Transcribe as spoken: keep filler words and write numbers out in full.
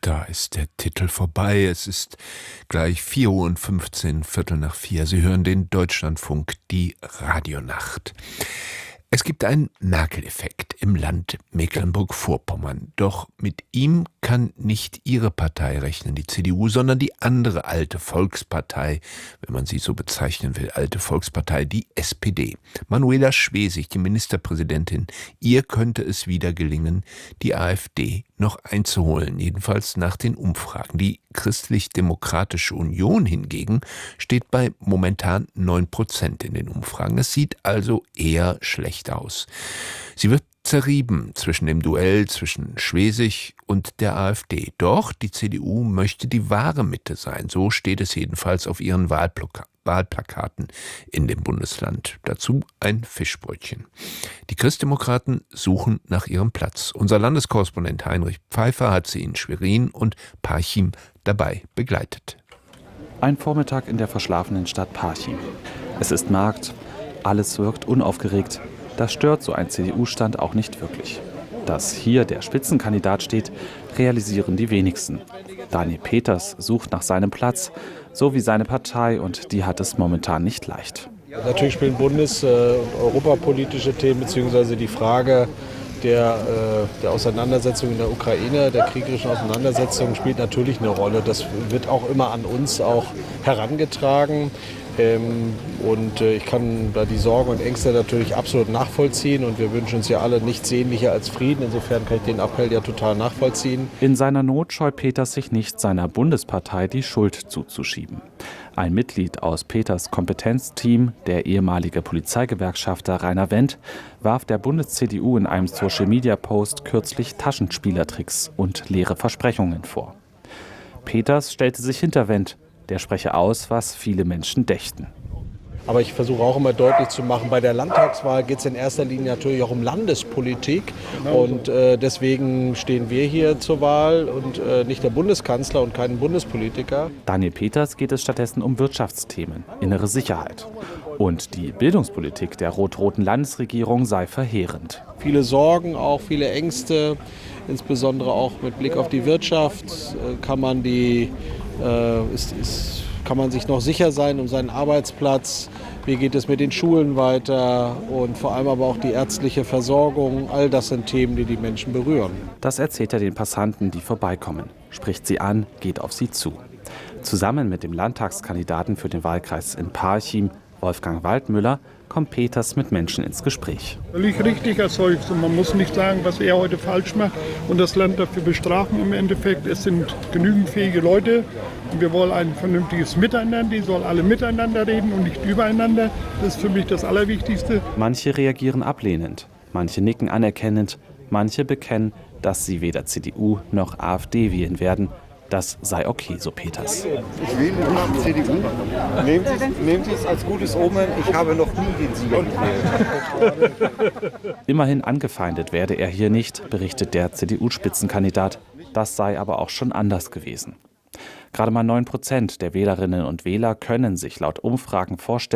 Da ist der Titel vorbei. Es ist gleich vier Uhr und fünfzehn, Viertel nach vier. Sie hören den Deutschlandfunk, die Radionacht. Es gibt einen Merkel-Effekt im Land Mecklenburg-Vorpommern. Doch mit ihm kann nicht Ihre Partei rechnen, die C D U, sondern die andere alte Volkspartei, wenn man sie so bezeichnen will, alte Volkspartei, die S P D. Manuela Schwesig, die Ministerpräsidentin, ihr könnte es wieder gelingen, die AfD noch einzuholen, jedenfalls nach den Umfragen. Die Christlich-Demokratische Union hingegen steht bei momentan neun Prozent in den Umfragen. Es sieht also eher schlecht aus. Sie wird zerrieben zwischen dem Duell zwischen Schwesig und der AfD. Doch die C D U möchte die wahre Mitte sein. So steht es jedenfalls auf ihren Wahlplaka- Wahlplakaten in dem Bundesland. Dazu ein Fischbrötchen. Die Christdemokraten suchen nach ihrem Platz. Unser Landeskorrespondent Heinrich Pfeiffer hat sie in Schwerin und Parchim dabei begleitet. Ein Vormittag in der verschlafenen Stadt Parchim. Es ist Markt, alles wirkt unaufgeregt. Das stört so ein C D U-Stand auch nicht wirklich. Dass hier der Spitzenkandidat steht, realisieren die wenigsten. Daniel Peters sucht nach seinem Platz, so wie seine Partei, und die hat es momentan nicht leicht. Natürlich spielen bundes- und europapolitische Themen bzw. die Frage der, der Auseinandersetzung in der Ukraine, der kriegerischen Auseinandersetzung, spielt natürlich eine Rolle. Das wird auch immer an uns auch herangetragen. Ähm, und äh, ich kann da die Sorgen und Ängste natürlich absolut nachvollziehen und wir wünschen uns ja alle nichts sehnlicher als Frieden. Insofern kann ich den Appell ja total nachvollziehen. In seiner Not scheut Peters sich nicht, seiner Bundespartei die Schuld zuzuschieben. Ein Mitglied aus Peters Kompetenzteam, der ehemalige Polizeigewerkschafter Rainer Wendt, warf der Bundes-C D U in einem Social-Media-Post kürzlich Taschenspielertricks und leere Versprechungen vor. Peters stellte sich hinter Wendt. Der spreche aus, was viele Menschen dächten. Aber ich versuche auch immer deutlich zu machen, bei der Landtagswahl geht es in erster Linie natürlich auch um Landespolitik. Und äh, deswegen stehen wir hier zur Wahl und äh, nicht der Bundeskanzler und kein Bundespolitiker. Daniel Peters geht es stattdessen um Wirtschaftsthemen, innere Sicherheit. Und die Bildungspolitik der rot-roten Landesregierung sei verheerend. Viele Sorgen, auch viele Ängste, insbesondere auch mit Blick auf die Wirtschaft. Äh, kann man die Äh, ist, ist, kann man sich noch sicher sein um seinen Arbeitsplatz? Wie geht es mit den Schulen weiter? Und vor allem aber auch die ärztliche Versorgung. All das sind Themen, die die Menschen berühren. Das erzählt er den Passanten, die vorbeikommen. Spricht sie an, geht auf sie zu. Zusammen mit dem Landtagskandidaten für den Wahlkreis in Parchim, Wolfgang Waldmüller, kommt Peters mit Menschen ins Gespräch. Völlig richtig erzeugt. Und man muss nicht sagen, was er heute falsch macht und das Land dafür bestrafen im Endeffekt. Es sind genügend fähige Leute und wir wollen ein vernünftiges Miteinander. Die sollen alle miteinander reden und nicht übereinander. Das ist für mich das Allerwichtigste. Manche reagieren ablehnend, manche nicken anerkennend, manche bekennen, dass sie weder C D U noch AfD wählen werden. Das sei okay, so Peters. Ich wähle nicht C D U. Nehmt es, nehmt es als gutes Omen. Ich habe noch nie den Sieger gewählt. Immerhin angefeindet werde er hier nicht, berichtet der C D U-Spitzenkandidat. Das sei aber auch schon anders gewesen. Gerade mal neun Prozent der Wählerinnen und Wähler können sich laut Umfragen vorstellen,